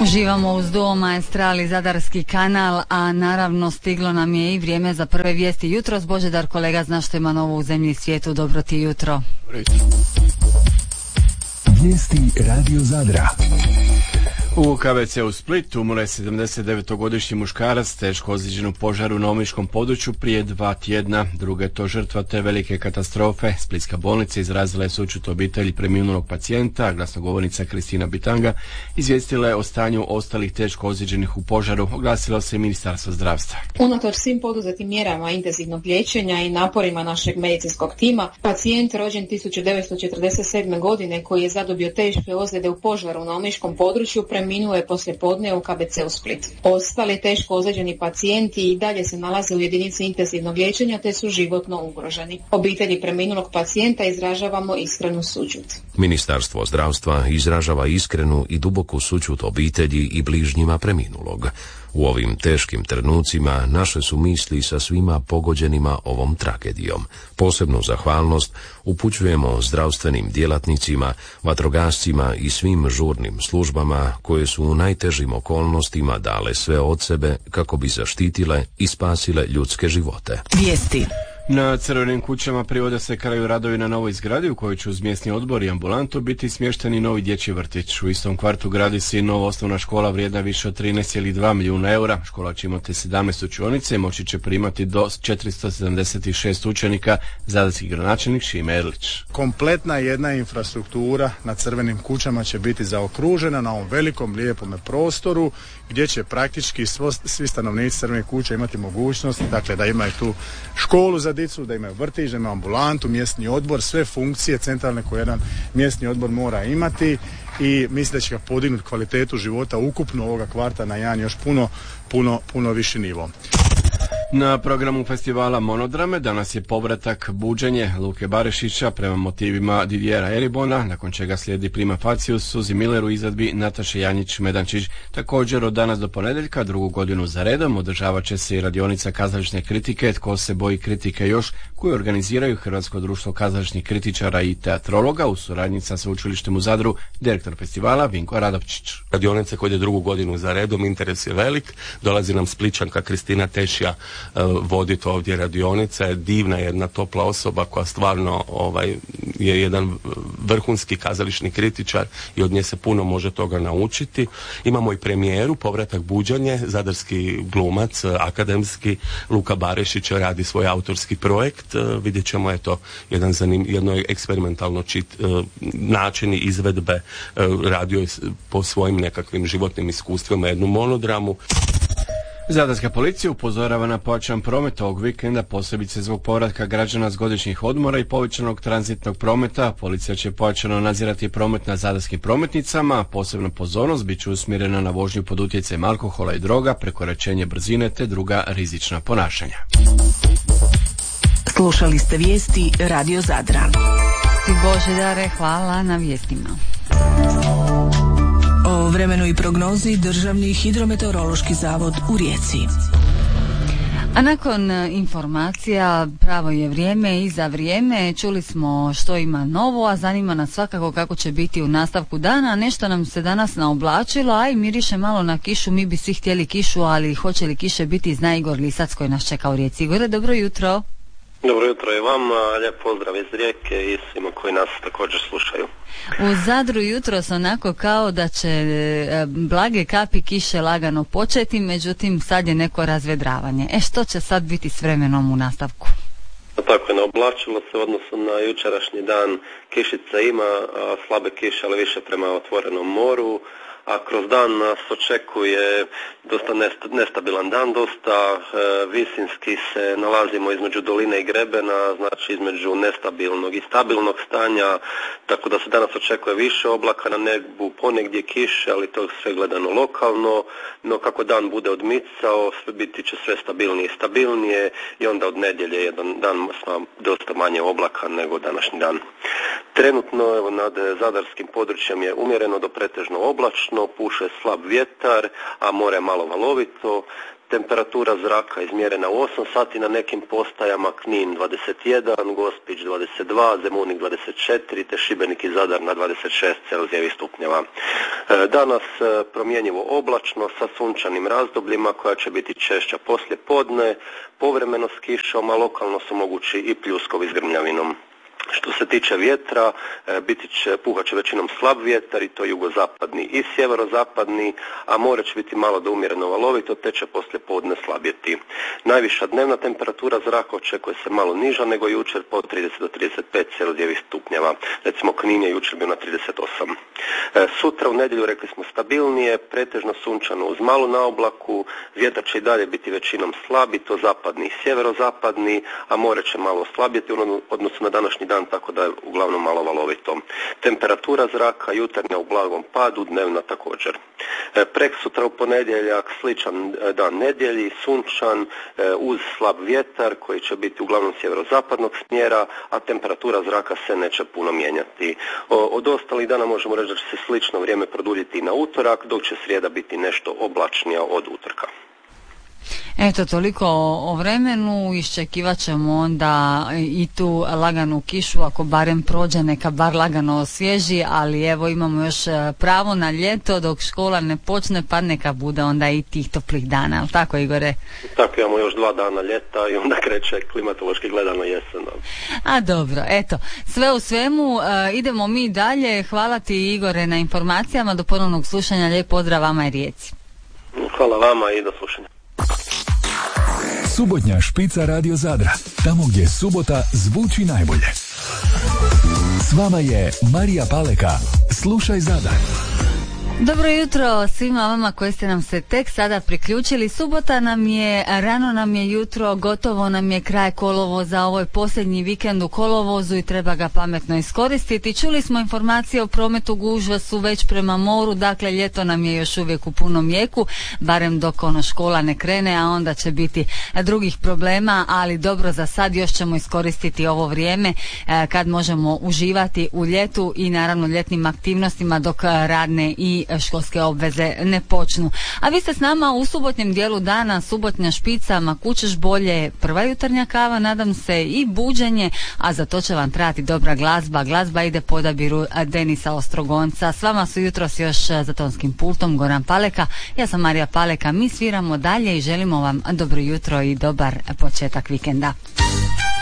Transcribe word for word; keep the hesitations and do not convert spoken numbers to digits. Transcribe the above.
Uživamo uz duo Maestrali Zadarski kanal, a naravno stiglo nam je i vrijeme za prve vijesti jutros. Božidar, kolega, zna što ima novo u zemlji i svijetu. Dobro ti jutro. Vijesti Radio Zadra. U K B C u Splitu umro je sedamdesetdevetogodišnji muškarac teško ozlijeđen u požaru na omiškom području prije dva tjedna. Druga je to žrtva te velike katastrofe. Splitska bolnica izrazila je sućut obitelji preminulog pacijenta, a glasnogovornica Kristina Bitanga izvijestila je o stanju ostalih teško ozlijeđenih u požaru. Oglasilo se i Ministarstvo zdravstva. Unatoč svim poduzetim mjerama intenzivnog liječenja i naporima našeg medicinskog tima, pacijent rođen tisuću devetsto četrdeset sedme. godine koji je zadobio teške ozljede u požaru na omiškom području preminuo je poslije podne u K B C u Split. Ostali teško ozlijeđeni pacijenti i dalje se nalaze u jedinici intenzivnog liječenja te su životno ugroženi. Obitelji preminulog pacijenta izražavamo iskrenu sućut. Ministarstvo zdravstva izražava iskrenu i duboku sućut obitelji i bližnjima preminulog. U ovim teškim trenucima naše su misli sa svima pogođenima ovom tragedijom. Posebnu zahvalnost upućujemo zdravstvenim djelatnicima, vatrogascima i svim žurnim službama koje su u najtežim okolnostima dale sve od sebe kako bi zaštitile i spasile ljudske živote. Vijesti. Na Crvenim kućama privode se kraju radovi na novoj zgradi u kojoj će uz mjesni odbor i ambulantu biti smješteni novi dječji vrtić. U istom kvartu gradi se i nova osnovna škola vrijedna više od trinaest zarez dva milijuna eura. Škola će imati sedamnaest učionice i moći će primati do četiristo sedamdeset šest učenika, zadarski gradonačelnik Šime Erlić. Kompletna jedna infrastruktura na Crvenim kućama će biti zaokružena na ovom velikom lijepom prostoru gdje će praktički svo, svi stanovnici Crvenih kuća imati mogućnost, dakle da imaju tu školu za dicu, da imaju vrtić, da imaju ambulantu, mjesni odbor, sve funkcije centralne koje jedan mjesni odbor mora imati i mislim da će ga podignuti kvalitetu života ukupno ovoga kvarta na jedan još puno, puno, puno viši nivo. Na programu festivala Monodrame danas je povratak Buđenje Luke Barešića prema motivima Didiera Eribona, nakon čega slijedi Prima facie Suzi Miller u izvedbi Nataše Janjić-Medančić. Također od danas do ponedjeljka, drugu godinu za redom, održavat će se i radionica kazališne kritike Tko se boji kritike još, koju organiziraju Hrvatsko društvo kazališnih kritičara i teatrologa u suradnji sa Sveučilištem u Zadru, direktor festivala Vinko Radovčić. Radionice koje je drugu godinu za redom, interes je velik, dolazi nam Spličanka Kristina Tešija voditi ovdje radionice, divna jedna topla osoba koja stvarno ovaj, je jedan vrhunski kazališni kritičar i od nje se puno može toga naučiti. Imamo i premijeru, povratak Buđanje, zadarski glumac, akademski, Luka Barešić radi svoj autorski projekt, vidjet ćemo eto jedan zanim, jedno eksperimentalno čit, način izvedbe, radio je po svojim nekakvim životnim iskustvima jednu monodramu. Zadarska policija upozorava na pojačan promet ovog vikenda, posebice zbog povratka građana s godišnjih odmora i povećanog tranzitnog prometa. Policija će pojačano nadzirati promet na zadarskim prometnicama, posebna pozornost bit će usmjerena na vožnju pod utjecajem alkohola i droga, prekoračenje brzine te druga rizična ponašanja. Slušali ste vijesti Radio Zadra. Božidare, hvala na vijestima. O vremenu i prognozi Državni hidrometeorološki zavod u Rijeci. A nakon informacija pravo je vrijeme i za vrijeme. Čuli smo što ima novo, a zanima nas svakako kako će biti u nastavku dana. Nešto nam se danas naoblačilo, a i miriše malo na kišu. Mi bi svi htjeli kišu, ali hoće li kiše biti, zna Igor Lisac koji nas čeka u Rijeci. Igore, dobro jutro. Dobro jutro i vama, lijep pozdrav iz Rijeke i svima koji nas također slušaju. U Zadru jutros onako kao da će e, blage kapi kiše lagano početi, međutim sad je neko razvedravanje. E što će sad biti s vremenom u nastavku? Tako je, naoblačilo se u odnosu na jučerašnji dan, kišica ima, a slabe kiše, ali više prema otvorenom moru. A kroz dan nas očekuje dosta nestabilan dan, dosta e, visinski se nalazimo između doline i grebena, znači između nestabilnog i stabilnog stanja, tako da se danas očekuje više oblaka na nebu, ponegdje kiše, ali to sve gledano lokalno, no kako dan bude odmicao, sve biti će sve stabilnije i stabilnije i onda od nedjelje jedan dan smo dosta manje oblaka nego današnji dan. Trenutno evo, nad zadarskim područjem je umjereno do pretežno oblačno, puše slab vjetar, a more malo valovito. temperatura zraka izmjerena u osam sati na nekim postajama, Knin dvadeset jedan, Gospić dvadeset dva, Zemunik dvadeset četiri, te Šibenik i Zadar na dvadeset šest Celzijevih stupnjeva. Danas promjenjivo oblačno sa sunčanim razdobljima koja će biti češća poslije podne, povremeno s kišom, a lokalno su mogući i pljuskovi s grmljavinom. Što se tiče vjetra, biti će, puhat će većinom slab vjetar i to jugozapadni i sjeverozapadni, a more će biti malo do umjereno valovito, te će poslije podne slabjeti. Najviša dnevna temperatura zraka očekuje se malo niža nego jučer, po trideset do trideset pet Celzijevih stupnjeva. Recimo Knin je jučer bio na trideset osam. E, sutra u nedjelju rekli smo stabilnije, pretežno sunčano uz malu naoblaku, vjetar će i dalje biti većinom slabi, to zapadni i sjeverozapadni, a more će malo oslabjeti u odnosu na današnji dan, tako da je uglavnom malo valovito. Temperatura zraka jutarnja u blagom padu, dnevna također. E, preksutra u ponedjeljak sličan dan nedjelji, sunčan e, uz slab vjetar koji će biti uglavnom sjeverozapadnog smjera, a temperatura zraka se neće puno mijenjati. O, od ostalih dana možemo reći da će se slično vrijeme produljiti i na utorak, dok će srijeda biti nešto oblačnija od utorka. Eto, toliko o vremenu, iščekivat ćemo onda i tu laganu kišu, ako barem prođe neka bar lagano osvježi, ali evo imamo još pravo na ljeto dok škola ne počne, pa neka bude onda i tih toplih dana, ali tako Igore? Tako, imamo još dva dana ljeta i onda kreće klimatološki gledano jesen. A dobro, eto, sve u svemu, idemo mi dalje, hvala ti Igore na informacijama, do ponovnog slušanja, lijep pozdrav vama i Rijeci. Hvala vama i do slušanja. Subotnja špica Radio Zadra, tamo gdje subota zvuči najbolje. S vama je Marija Paleka. Slušaj Zadar. Dobro jutro svima vama koji ste nam se tek sada priključili. Subota nam je, rano nam je jutro, gotovo nam je kraj kolovoza, ovo je posljednji vikend u kolovozu i treba ga pametno iskoristiti. Čuli smo informacije o prometu, gužve su već prema moru, dakle ljeto nam je još uvijek u punom jeku, barem dok ono škola ne krene, a onda će biti drugih problema, ali dobro, za sad još ćemo iskoristiti ovo vrijeme kad možemo uživati u ljetu i naravno ljetnim aktivnostima dok radne i školske obveze ne počnu. A vi ste s nama u subotnjem dijelu dana, subotnja špica, ma kućeš bolje, prva jutarnja kava, nadam se i buđenje, a za to će vam trebati dobra glazba. Glazba ide po odabiru Denisa Ostrogonca. S vama su jutros još za tonskim pultom Goran Paleka, ja sam Marija Paleka, mi sviramo dalje i želimo vam dobro jutro i dobar početak vikenda.